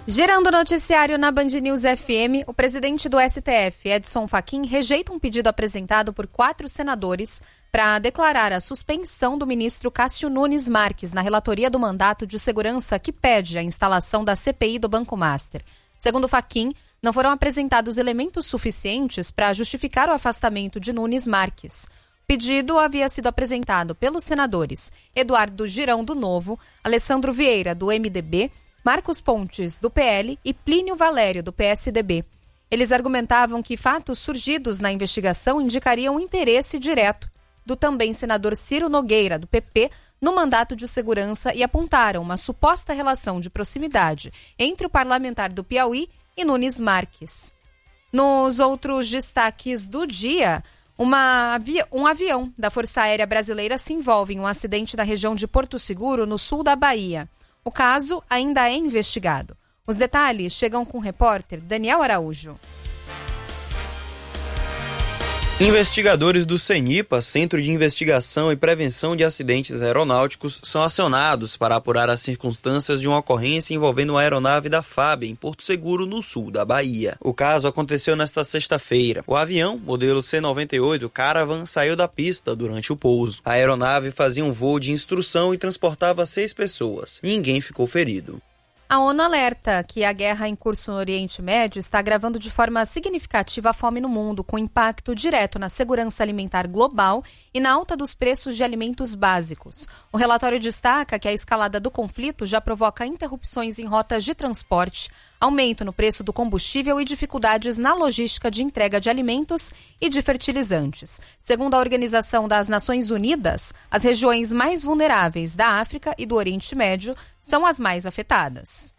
Girando o noticiário na Band News FM, o presidente do STF, Edson Fachin, rejeita um pedido apresentado por 4 senadores para declarar a suspensão do ministro Cássio Nunes Marques na relatoria do mandato de segurança que pede a instalação da CPI do Banco Master. Segundo Fachin, não foram apresentados elementos suficientes para justificar o afastamento de Nunes Marques. O pedido havia sido apresentado pelos senadores Eduardo Girão, do Novo, Alessandro Vieira, do MDB, Marcos Pontes, do PL, e Plínio Valério, do PSDB. Eles argumentavam que fatos surgidos na investigação indicariam interesse direto do também senador Ciro Nogueira, do PP, no mandato de segurança e apontaram uma suposta relação de proximidade entre o parlamentar do Piauí e Nunes Marques. Nos outros destaques do dia, um avião da Força Aérea Brasileira se envolve em um acidente na região de Porto Seguro, no sul da Bahia. O caso ainda é investigado. Os detalhes chegam com o repórter Daniel Araújo. Investigadores do CENIPA, Centro de Investigação e Prevenção de Acidentes Aeronáuticos, são acionados para apurar as circunstâncias de uma ocorrência envolvendo uma aeronave da FAB em Porto Seguro, no sul da Bahia. O caso aconteceu nesta sexta-feira. O avião, modelo C-98 Caravan, saiu da pista durante o pouso. A aeronave fazia um voo de instrução e transportava 6 pessoas. Ninguém ficou ferido. A ONU alerta que a guerra em curso no Oriente Médio está agravando de forma significativa a fome no mundo, com impacto direto na segurança alimentar global e na alta dos preços de alimentos básicos. O relatório destaca que a escalada do conflito já provoca interrupções em rotas de transporte, aumento no preço do combustível e dificuldades na logística de entrega de alimentos e de fertilizantes. Segundo a Organização das Nações Unidas, as regiões mais vulneráveis da África e do Oriente Médio são as mais afetadas.